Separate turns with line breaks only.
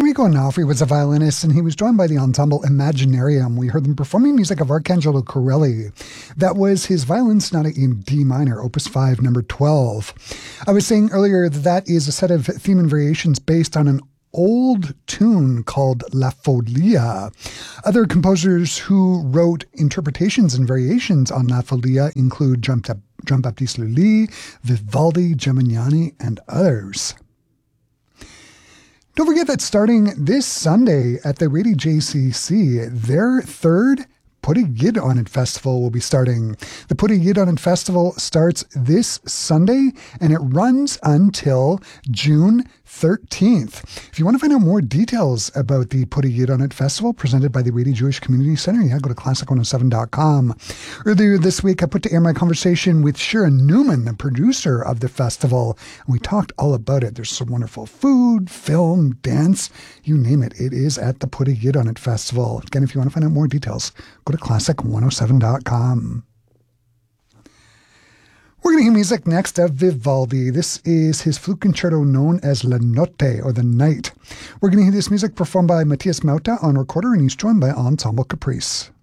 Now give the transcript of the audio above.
Enrico Onofri was a violinist, and he was joined by the ensemble Imaginarium. We heard them performing music of Arcangelo Corelli. That was his violin sonata in D minor, opus 5, number 12. I was saying earlier that is a set of theme and variations based on an old tune called La Folia. Other composers who wrote interpretations and variations on La Folia include Jean-Baptiste Lully, Vivaldi, Gemignani, and others. Don't forget that starting this Sunday at the Rady JCC, their third Put a Yid on It Festival will be starting. The Put a Yid on It Festival starts this Sunday and it runs until June 13th. If you want to find out more details about the Put a Yid on It Festival presented by the Rady Jewish Community Center, go to classic107.com. Earlier this week, I put to air my conversation with Shira Newman, the producer of the festival, and we talked all about it. There's some wonderful food, film, dance, you name it. It is at the Put a Yid on It Festival. Again, if you want to find out more details, go to classic107.com. We're going to hear music next of Vivaldi. This is his flute concerto known as La Notte, or The Night. We're going to hear this music performed by Matthias Mauta on recorder, and he's joined by Ensemble Caprice.